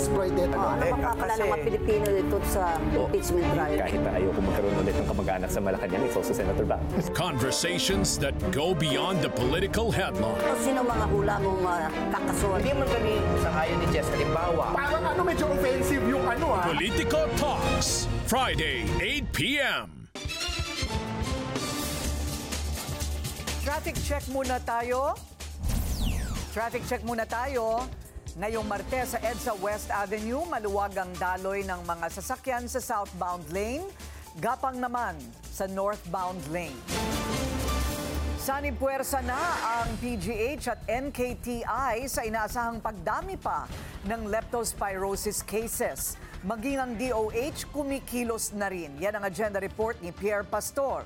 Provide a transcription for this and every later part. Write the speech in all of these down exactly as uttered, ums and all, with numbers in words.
exploited. Oh, ano Eh, bang akala kasi- ng mga Pilipino dito sa impeachment trial? Kahit na ayaw ko magkaroon ulit ng kamag-anak sa Malacanang, it's also Senator Bang. Conversations that go beyond the political headline. O sino mga hula mong uh, kakasuhan? Hindi man kami sa kayo ni Jess. Halimbawa, Parang ano, medyo offensive yung ano ah. Politico Talks, Friday, eight p.m. Traffic check muna tayo. Traffic check muna tayo. Ngayong Martes sa EDSA West Avenue, maluwag ang daloy ng mga sasakyan sa southbound lane. Gapang naman sa northbound lane. Sanipuwersa na ang P G H at N K T I sa inaasahang pagdami pa ng leptospirosis cases. Maging ang D O H kumikilos na rin. Yan ang agenda report ni Pierre Pastor.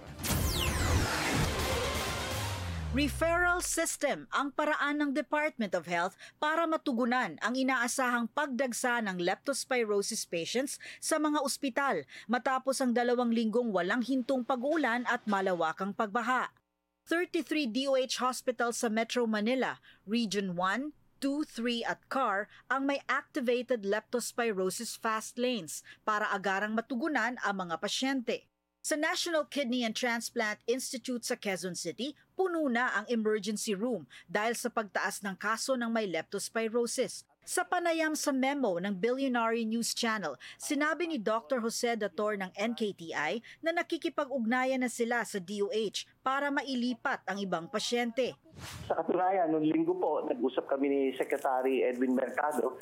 Referral system ang paraan ng Department of Health para matugunan ang inaasahang pagdagsa ng leptospirosis patients sa mga ospital matapos ang dalawang linggong walang hintong pag-ulan at malawakang pagbaha. thirty-three D O H hospitals sa Metro Manila, Region one, two, three at C A R ang may activated leptospirosis fast lanes para agarang matugunan ang mga pasyente. Sa National Kidney and Transplant Institute sa Quezon City, puno na ang emergency room dahil sa pagtaas ng kaso ng may leptospirosis. Sa panayam sa memo ng Billionary News Channel, sinabi ni Doctor Jose Dator ng N K T I na nakikipag-ugnayan na sila sa D O H para mailipat ang ibang pasyente. Sa katunayan, noong linggo po, nag-usap kami ni Secretary Edwin Mercado